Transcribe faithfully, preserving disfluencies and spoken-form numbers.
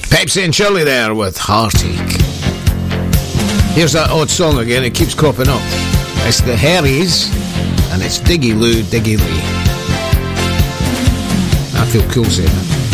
Pepsi and Shirley there with Heartache. Here's that odd song again, it keeps cropping up. It's the Harrys, and it's Diggy Lou, Diggy Lee. I feel cool saying that.